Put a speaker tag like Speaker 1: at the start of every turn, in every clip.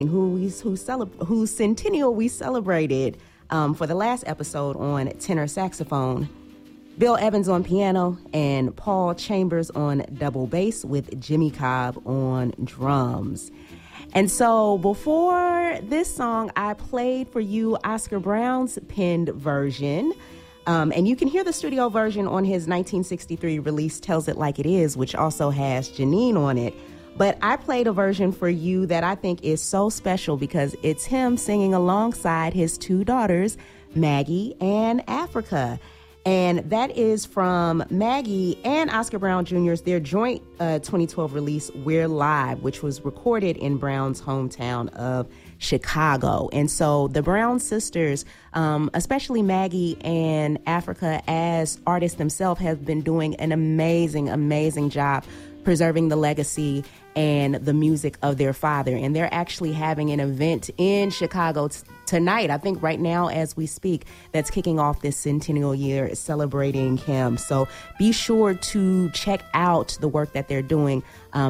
Speaker 1: whose centennial we celebrated for the last episode on tenor saxophone. Bill Evans on piano and Paul Chambers on double bass with Jimmy Cobb on drums. And so before this song, I played for you Oscar Brown's penned version. And you can hear the studio version on his 1963 release, Tells It Like It Is, which also has Janine on it. But I played a version for you that I think is so special because it's him singing alongside his two daughters, Maggie and Africa. And that is from Maggie and Oscar Brown Jr.'s, their joint 2012 release, We're Live, which was recorded in Brown's hometown of Chicago. And so the Brown sisters, especially Maggie and Africa, as artists themselves, have been doing an amazing, amazing job preserving the legacy and the music of their father. And they're actually having an event in Chicago tonight, I think right now as we speak, that's kicking off this centennial year celebrating him. So be sure to check out the work that they're doing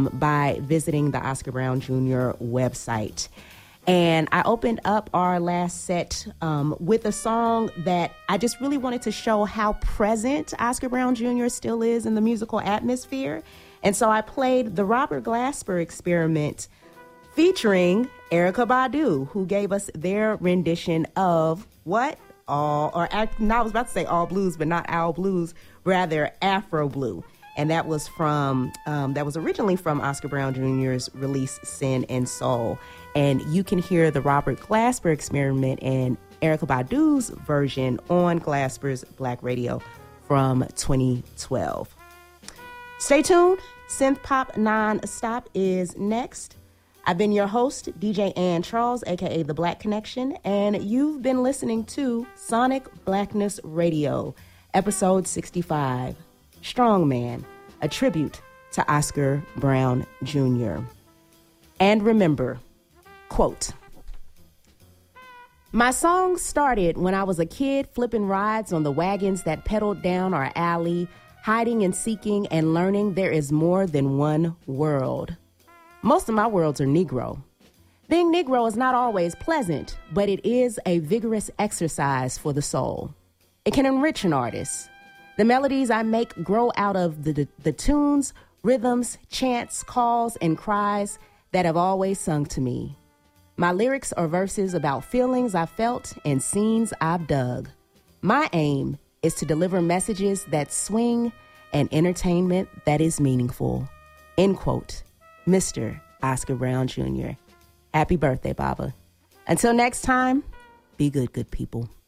Speaker 1: by visiting the Oscar Brown Jr. website. And I opened up our last set with a song that I just really wanted to show how present Oscar Brown Jr. still is in the musical atmosphere. And so I played the Robert Glasper Experiment featuring Erykah Badu, who gave us their rendition of what? I was about to say all blues, but not Al Blues, rather Afro Blue. And that was originally from Oscar Brown Jr.'s release Sin and Soul. And you can hear the Robert Glasper Experiment and Erykah Badu's version on Glasper's Black Radio from 2012. Stay tuned. Synth Pop Non-Stop is next. I've been your host, DJ Ann Charles, a.k.a. The Black Connection, and you've been listening to Sonic Blackness Radio, episode 65, Strong Man, a tribute to Oscar Brown Jr. And remember, quote, "My song started when I was a kid flipping rides on the wagons that pedaled down our alley, hiding and seeking and learning there is more than one world. Most of my worlds are Negro. Being Negro is not always pleasant, but it is a vigorous exercise for the soul. It can enrich an artist. The melodies I make grow out of the tunes, rhythms, chants, calls, and cries that have always sung to me. My lyrics are verses about feelings I felt and scenes I've dug. My aim is to deliver messages that swing and entertainment that is meaningful." End quote. Mr. Oscar Brown Jr. Happy birthday, Baba. Until next time, be good, good people.